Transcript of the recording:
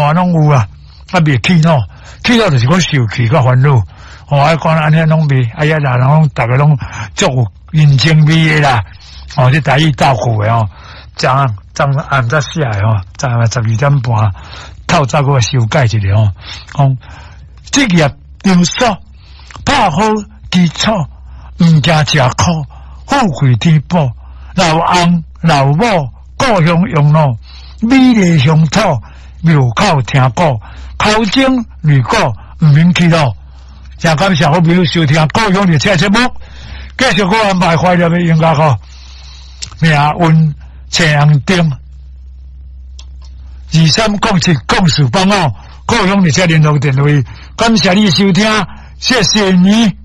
啊拢有啊，啊未起喏，起到就是讲受气甲烦恼。哦，讲安尼拢未，哎呀啦，拢大家拢足有人情味的啦。哦，这台语照顾的哦，昨暗早写的哦，昨暗12点半透早个修改一下哦。讲职业场所拍好基础，毋惊吃苦，富贵天保。老翁老母故乡用路，美丽乡土庙口听歌，口精旅歌毋免去咯。真感谢好朋友收听故乡热车节目，继续我安排怀念的音乐歌，命运青阳灯230704帮哦，故乡热车联络电话，感谢你收听，谢谢你。